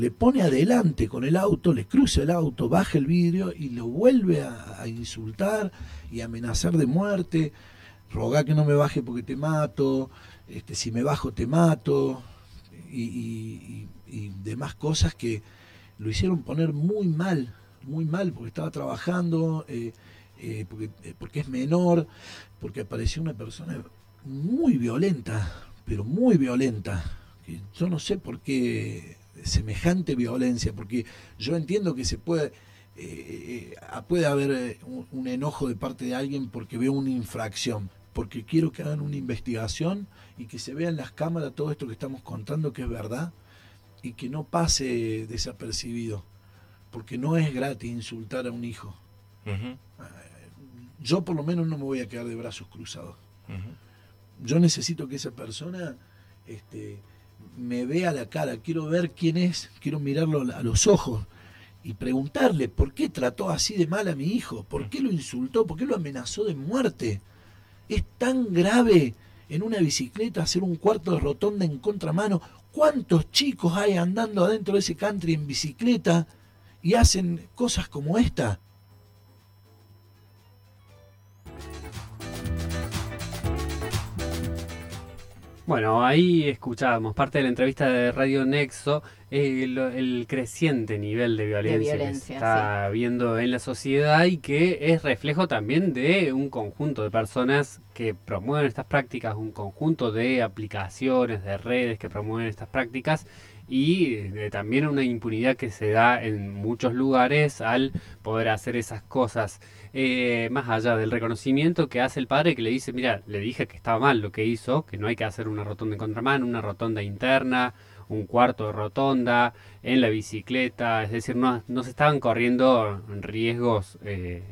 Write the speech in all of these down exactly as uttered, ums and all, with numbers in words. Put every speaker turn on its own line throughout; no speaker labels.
Le pone adelante con el auto, le cruza el auto, baja el vidrio y lo vuelve a, a insultar y amenazar de muerte. Rogá que no me baje porque te mato, este, si me bajo te mato, y, y, y, y demás cosas que lo hicieron poner muy mal, muy mal, porque estaba trabajando, eh, eh, porque, eh, porque es menor, porque apareció una persona muy violenta, pero muy violenta, que yo no sé por qué semejante violencia, porque yo entiendo que se puede, eh, puede haber un, un enojo de parte de alguien porque veo una infracción, porque quiero que hagan una investigación y que se vea en las cámaras todo esto que estamos contando que es verdad y que no pase desapercibido, porque no es gratis insultar a un hijo.
Uh-huh.
Yo por lo menos no me voy a quedar de brazos cruzados.
Uh-huh.
Yo necesito que esa persona este, me vea la cara, quiero ver quién es, quiero mirarlo a los ojos y preguntarle por qué trató así de mal a mi hijo, por qué lo insultó, por qué lo amenazó de muerte. Es tan grave en una bicicleta hacer un cuarto de rotonda en contramano. ¿Cuántos chicos hay andando adentro de ese country en bicicleta y hacen cosas como esta?
Bueno, ahí escuchábamos parte de la entrevista de Radio Nexo, eh, lo- el creciente nivel de
De
violencia, que se
violencia,
está viendo en la sociedad y que es reflejo también de un conjunto de personas que promueven estas prácticas, un conjunto de aplicaciones, de redes que promueven estas prácticas y de también una impunidad que se da en muchos lugares al poder hacer esas cosas. Eh, más allá del reconocimiento que hace el padre que le dice, mira, le dije que estaba mal lo que hizo, que no hay que hacer una rotonda en contramano, una rotonda interna, un cuarto de rotonda, en la bicicleta, es decir, no, no se estaban corriendo riesgos eh,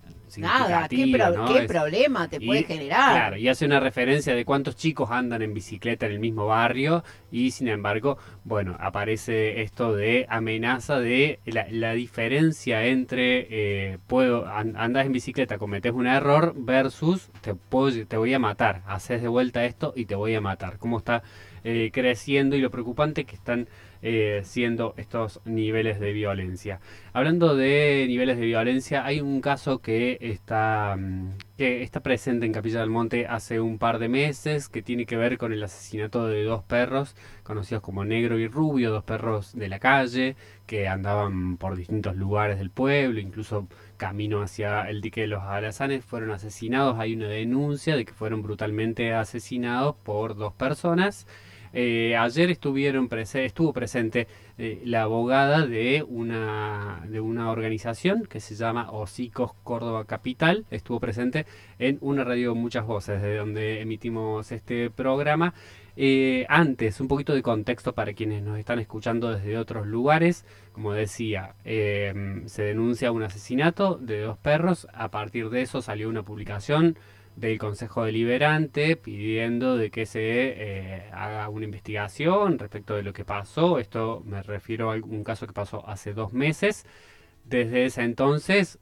Nada, ¿qué,
significativos,
pro-
¿no?
qué
Es-
problema te puede
y,
generar?
claro, y hace una referencia de cuántos chicos andan en bicicleta en el mismo barrio y sin embargo, bueno, aparece esto de amenaza de la, la diferencia entre eh, puedo an- andás en bicicleta, cometés un error versus te, puedo, te voy a matar, haces de vuelta esto y te voy a matar. Cómo está eh, creciendo y lo preocupante que están eh, siendo estos niveles de violencia. Hablando de niveles de violencia, hay un caso que está, mm, que está presente en Capilla del Monte hace un par de meses, que tiene que ver con el asesinato de dos perros, conocidos como Negro y Rubio, dos perros de la calle, que andaban por distintos lugares del pueblo, incluso camino hacia el dique de los Alazanes, fueron asesinados. Hay una denuncia de que fueron brutalmente asesinados por dos personas. Eh, ayer estuvieron prese estuvo presente eh, la abogada de una, de una organización que se llama Hocicos Córdoba Capital. Estuvo presente en una radio Muchas Voces, de donde emitimos este programa. Eh, antes, un poquito de contexto para quienes nos están escuchando desde otros lugares. Como decía, eh, se denuncia un asesinato de dos perros. A partir de eso salió una publicación del Consejo Deliberante pidiendo de que se eh, haga una investigación respecto de lo que pasó. Esto me refiero a un caso que pasó hace dos meses. Desde ese entonces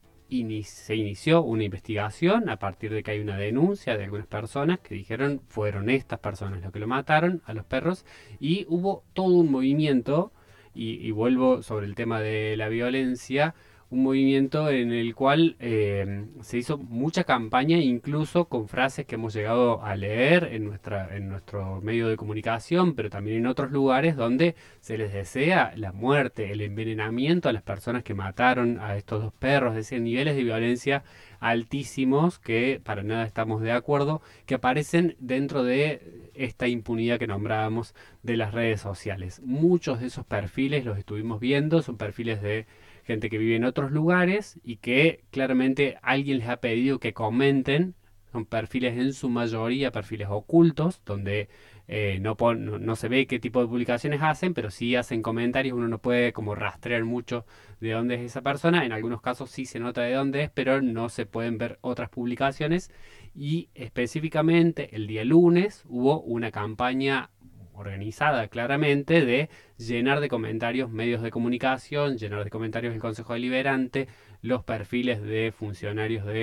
ini se inició una investigación a partir de que hay una denuncia de algunas personas que dijeron fueron estas personas los que lo mataron a los perros y hubo todo un movimiento y, y vuelvo sobre el tema de la violencia, un movimiento en el cual eh, se hizo mucha campaña, incluso con frases que hemos llegado a leer en, nuestra, en nuestro medio de comunicación, pero también en otros lugares donde se les desea la muerte, el envenenamiento a las personas que mataron a estos dos perros, es decir, niveles de violencia altísimos que para nada estamos de acuerdo, que aparecen dentro de esta impunidad que nombrábamos de las redes sociales. Muchos de esos perfiles los estuvimos viendo, son perfiles de gente que vive en otros lugares y que claramente alguien les ha pedido que comenten. Son perfiles en su mayoría, perfiles ocultos, donde eh, no, pon, no, no se ve qué tipo de publicaciones hacen, pero sí hacen comentarios. Uno no puede como rastrear mucho de dónde es esa persona. En algunos casos sí se nota de dónde es, pero no se pueden ver otras publicaciones. Y específicamente el día lunes hubo una campaña organizada claramente de llenar de comentarios medios de comunicación, llenar de comentarios el Consejo Deliberante, los perfiles de funcionarios de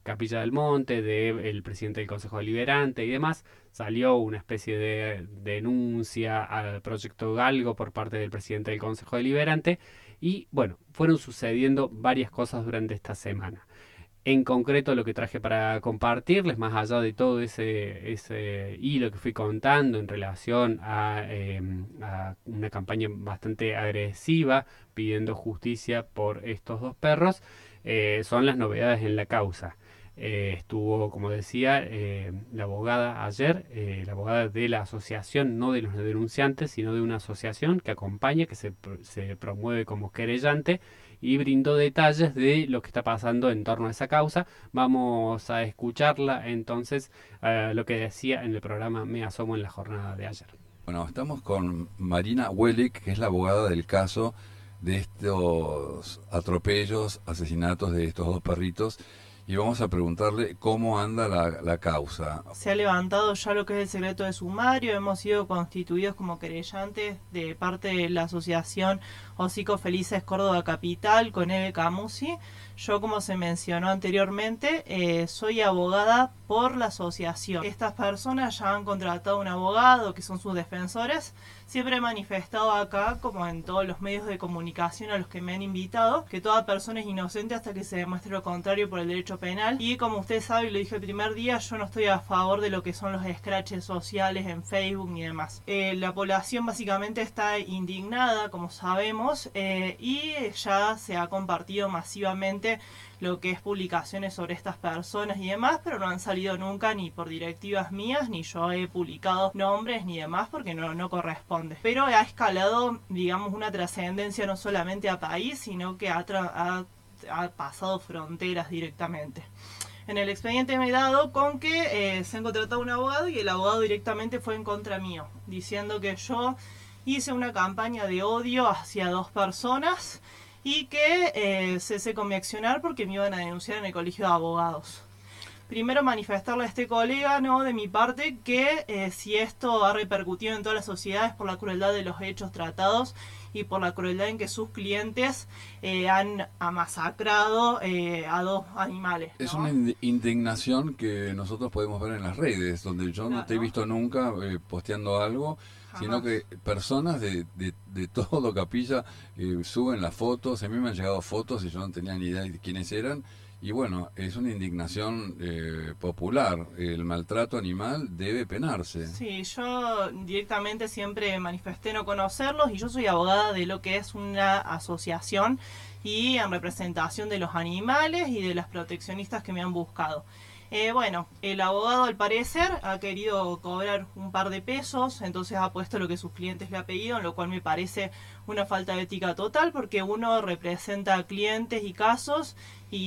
Capilla del Monte, del presidente del Consejo Deliberante y demás. Salió una especie de denuncia al proyecto Galgo por parte del presidente del Consejo Deliberante y bueno, fueron sucediendo varias cosas durante esta semana. En concreto lo que traje para compartirles, más allá de todo ese, ese hilo que fui contando en relación a, eh, a una campaña bastante agresiva pidiendo justicia por estos dos perros, eh, son las novedades en la causa. Eh, estuvo, como decía, eh, la abogada ayer, eh, la abogada de la asociación, no de los denunciantes, sino de una asociación que acompaña, que se, se promueve como querellante, y brindó detalles de lo que está pasando en torno a esa causa. Vamos a escucharla entonces, eh, lo que decía en el programa Me Asomo en la jornada de ayer.
Bueno, estamos con Marina Wellick, que es la abogada del caso de estos atropellos, asesinatos de estos dos perritos, y vamos a preguntarle cómo anda la, la causa.
Se ha levantado ya lo que es el secreto de sumario, hemos sido constituidos como querellantes de parte de la asociación Hocico Felices Córdoba Capital con Eve Camusi. Yo, como se mencionó anteriormente, eh, soy abogada por la asociación. Estas personas ya han contratado un abogado que son sus defensores. Siempre he manifestado acá, como en todos los medios de comunicación a los que me han invitado, que toda persona es inocente hasta que se demuestre lo contrario por el derecho penal. Y como usted sabe, y lo dije el primer día, yo no estoy a favor de lo que son los scratches sociales en Facebook ni demás. Eh, la población básicamente está indignada, como sabemos, eh, y ya se ha compartido masivamente lo que es publicaciones sobre estas personas y demás, pero no han salido nunca ni por directivas mías, ni yo he publicado nombres ni demás porque no, no corresponde. Pero ha escalado, digamos, una trascendencia no solamente a país, sino que ha, ha, ha pasado fronteras directamente. En el expediente me he dado con que eh, se ha contratado un abogado y el abogado directamente fue en contra mío, diciendo que yo hice una campaña de odio hacia dos personas y que eh, cesé con mi accionar porque me iban a denunciar en el colegio de abogados. Primero manifestarle a este colega, ¿no?, de mi parte, que eh, si esto ha repercutido en toda la sociedad es por la crueldad de los hechos tratados y por la crueldad en que sus clientes eh, han masacrado eh, a dos animales, ¿no?
Es una indignación que nosotros podemos ver en las redes, donde yo claro. no te he visto nunca eh, posteando algo, jamás. Sino que personas de, de, de todo Capilla eh, suben las fotos. A mí me han llegado fotos y yo no tenía ni idea de quiénes eran. Y bueno, es una indignación eh, popular. El maltrato animal debe penarse.
Sí, yo directamente siempre manifesté no conocerlos y yo soy abogada de lo que es una asociación y en representación de los animales y de las proteccionistas que me han buscado. Eh, bueno, el abogado al parecer ha querido cobrar un par de pesos, entonces ha puesto lo que sus clientes le ha pedido, lo cual me parece una falta de ética total porque uno representa a clientes y casos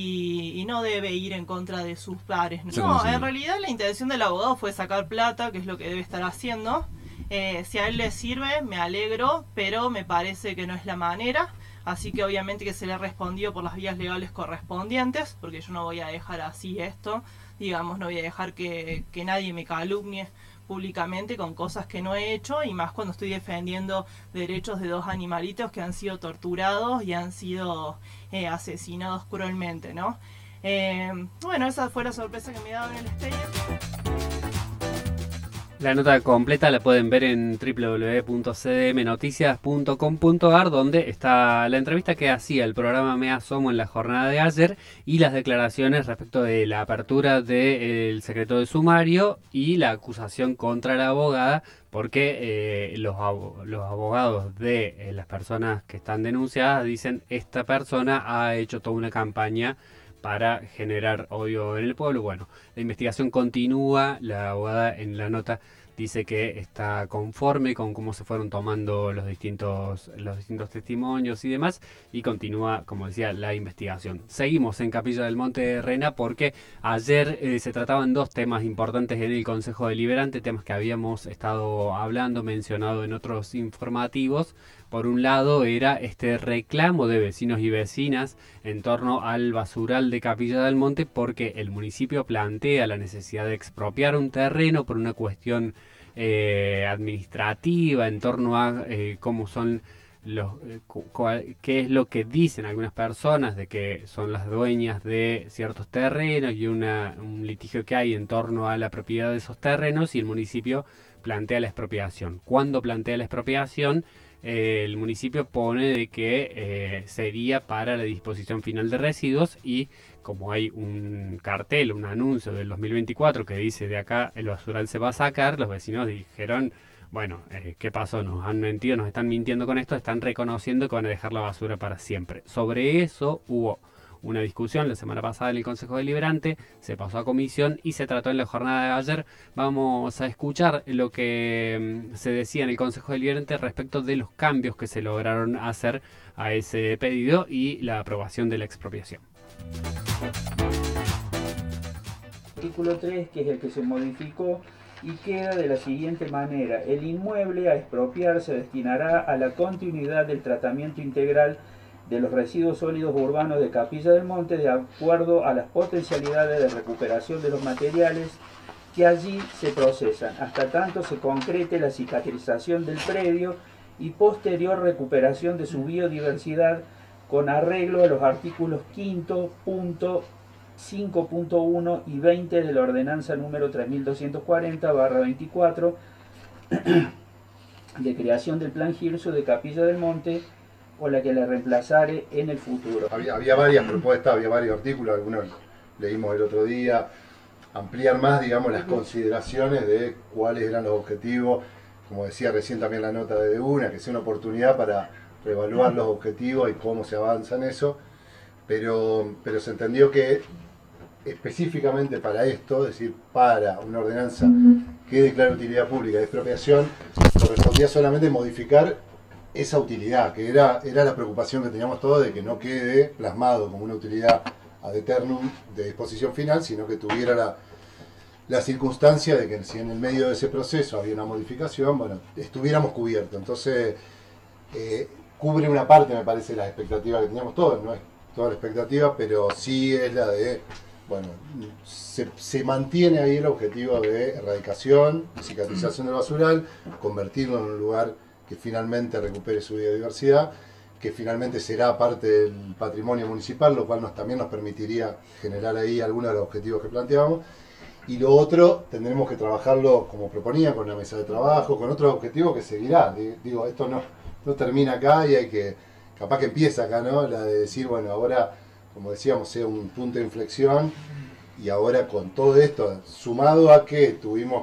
y, y no debe ir en contra de sus pares. No, en realidad la intención del abogado fue sacar plata, que es lo que debe estar haciendo. Eh, si a él le sirve, me alegro, pero me parece que no es la manera. Así que obviamente que se le ha respondido por las vías legales correspondientes, porque yo no voy a dejar así esto, digamos, no voy a dejar que, que nadie me calumnie públicamente con cosas que no he hecho, y más cuando estoy defendiendo derechos de dos animalitos que han sido torturados y han sido eh, asesinados cruelmente, ¿no? Eh, bueno, esa fue la sorpresa que me daba en el expediente.
La nota completa la pueden ver en doble u doble u doble u punto c d m noticias punto com punto a r, donde está la entrevista que hacía el programa Me Asomo en la jornada de ayer y las declaraciones respecto de la apertura del secreto de sumario y la acusación contra la abogada, porque eh, los, ab los abogados de eh, las personas que están denunciadas dicen esta persona ha hecho toda una campaña para generar odio en el pueblo. Bueno, la investigación continúa. La abogada en la nota dice que está conforme con cómo se fueron tomando los distintos, los distintos testimonios y demás, y continúa, como decía, la investigación. Seguimos en Capilla del Monte, Rena, porque ayer eh, se trataban dos temas importantes en el Consejo Deliberante, temas que habíamos estado hablando, mencionado en otros informativos. Por un lado era este reclamo de vecinos y vecinas en torno al basural de Capilla del Monte, porque el municipio plantea la necesidad de expropiar un terreno por una cuestión eh, administrativa en torno a eh, cómo son los, eh, cuál, qué es lo que dicen algunas personas de que son las dueñas de ciertos terrenos y una, un litigio que hay en torno a la propiedad de esos terrenos, y el municipio plantea la expropiación. Cuando plantea la expropiación, eh, el municipio pone de que eh, sería para la disposición final de residuos, y como hay un cartel, un anuncio del dos mil veinticuatro que dice de acá el basural se va a sacar, los vecinos dijeron, bueno, eh, ¿qué pasó? Nos han mentido, nos están mintiendo con esto, están reconociendo que van a dejar la basura para siempre. Sobre eso hubo una discusión la semana pasada en el Consejo Deliberante, se pasó a comisión y se trató en la jornada de ayer. Vamos a escuchar lo que mm, se decía en el Consejo Deliberante respecto de los cambios que se lograron hacer a ese pedido y la aprobación de la expropiación.
Artículo tres, que es el que se modificó, y queda de la siguiente manera: el inmueble a expropiar se destinará a la continuidad del tratamiento integral de los residuos sólidos urbanos de Capilla del Monte, de acuerdo a las potencialidades de recuperación de los materiales que allí se procesan, hasta tanto se concrete la cicatrización del predio y posterior recuperación de su biodiversidad, con arreglo a los artículos quinto, punto cinco punto uno y veinte de la ordenanza número tres mil doscientos cuarenta barra veinticuatro de creación del plan Girso de Capilla del Monte, o la que la reemplazare en el futuro.
Había, había varias propuestas, había varios artículos, algunos leímos el otro día, ampliar más, digamos, las consideraciones de cuáles eran los objetivos, como decía recién también la nota de una, que sea una oportunidad para reevaluar los objetivos y cómo se avanza en eso, pero, pero se entendió que específicamente para esto, es decir, para una ordenanza que declara utilidad pública de expropiación, correspondía solamente modificar esa utilidad, que era, era la preocupación que teníamos todos de que no quede plasmado como una utilidad ad eternum de disposición final, sino que tuviera la, la circunstancia de que si en el medio de ese proceso había una modificación, bueno, estuviéramos cubiertos. Entonces, eh, cubre una parte, me parece, de las expectativas que teníamos todos, no es toda la expectativa, pero sí es la de, bueno, se, se mantiene ahí el objetivo de erradicación, cicatrización del basural, convertirlo en un lugar que finalmente recupere su biodiversidad, que finalmente será parte del patrimonio municipal, lo cual nos, también nos permitiría generar ahí algunos de los objetivos que planteábamos. Y lo otro tendremos que trabajarlo, como proponía, con la mesa de trabajo, con otros objetivos que seguirá. Digo, esto no, no termina acá y hay que, capaz que empieza acá, ¿no? La de decir, bueno, ahora, como decíamos, sea un punto de inflexión, y ahora con todo esto, sumado a que tuvimos,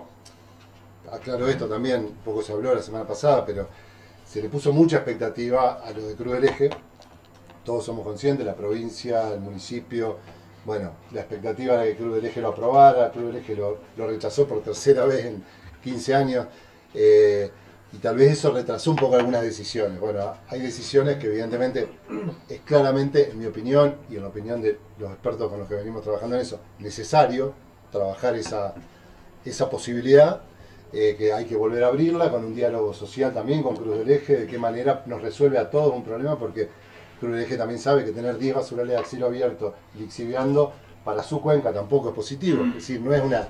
aclaro esto también, un poco se habló la semana pasada, pero se le puso mucha expectativa a lo de Cruz del Eje. Todos somos conscientes, la provincia, el municipio, bueno, la expectativa era que Cruz del Eje lo aprobara, Cruz del Eje lo, lo rechazó por tercera vez en quince años, eh, y tal vez eso retrasó un poco algunas decisiones. Bueno, hay decisiones que evidentemente es claramente, en mi opinión, y en la opinión de los expertos con los que venimos trabajando en eso, necesario trabajar esa, esa posibilidad. Eh, que hay que volver a abrirla con un diálogo social también con Cruz del Eje, de qué manera nos resuelve a todos un problema, porque Cruz del Eje también sabe que tener diez basurales a cielo abierto lixiviando para su cuenca tampoco es positivo, es decir, no es una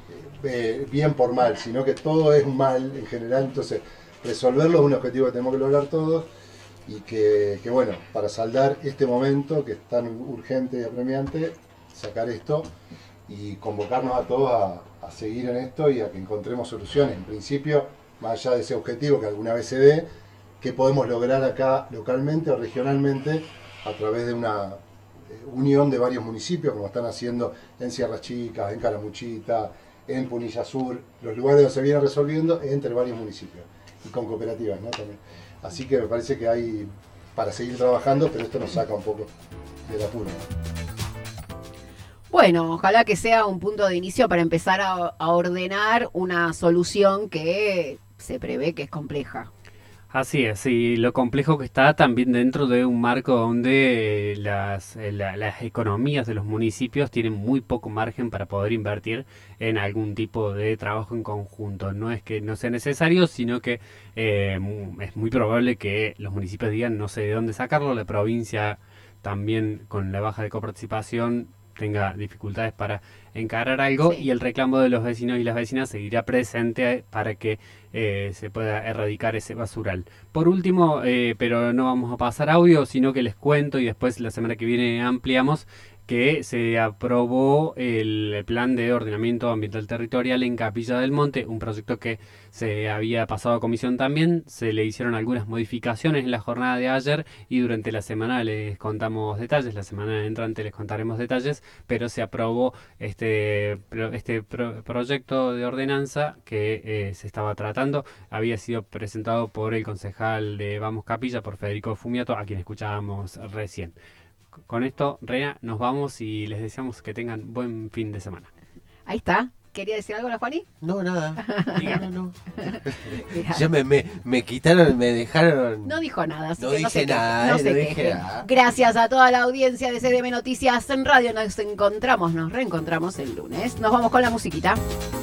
eh, bien por mal, sino que todo es un mal en general. Entonces resolverlo es un objetivo que tenemos que lograr todos, y que, que bueno, para saldar este momento que es tan urgente y apremiante, sacar esto y convocarnos a todos a, a seguir en esto y a que encontremos soluciones. En principio, más allá de ese objetivo que alguna vez se dé, que podemos lograr acá localmente o regionalmente a través de una eh, unión de varios municipios, como están haciendo en Sierras Chicas, en Calamuchita, en Punilla Sur, los lugares donde se viene resolviendo entre varios municipios y con cooperativas, ¿no? También. Así que me parece que hay para seguir trabajando, pero esto nos saca un poco del apuro.
Bueno, ojalá que sea un punto de inicio para empezar a, a ordenar una solución que se prevé que es compleja.
Así es, y lo complejo que está también dentro de un marco donde eh, las, eh, la, las economías de los municipios tienen muy poco margen para poder invertir en algún tipo de trabajo en conjunto. No es que no sea necesario, sino que eh, es muy probable que los municipios digan no sé de dónde sacarlo. La provincia también, con la baja de coparticipación, tenga dificultades para encarar algo,
Sí.
y el reclamo de los vecinos y las vecinas seguirá presente para que eh, se pueda erradicar ese basural. Por último, eh, pero no vamos a pasar audio, sino que les cuento y después la semana que viene ampliamos, que se aprobó el plan de ordenamiento ambiental territorial en Capilla del Monte, un proyecto que se había pasado a comisión también. Se le hicieron algunas modificaciones en la jornada de ayer y durante la semana les contamos detalles, la semana entrante les contaremos detalles, pero se aprobó este, pro- este pro- proyecto de ordenanza que eh, se estaba tratando. Había sido presentado por el concejal de Vamos Capilla, por Federico Fumiato, a quien escuchábamos recién. Con esto, Rea, nos vamos y les deseamos que tengan buen fin de semana.
Ahí está. ¿Quería decir algo, la Juani?
No, nada. No, no.
Mira.
Ya me, me, me quitaron, me dejaron.
No dijo nada, así
No
que
dije
no se
nada,
queje, no
eh,
se
no dije
queje.
nada.
Gracias a toda la audiencia de C D M Noticias en Radio. Nos encontramos, nos reencontramos el lunes. Nos vamos con la musiquita.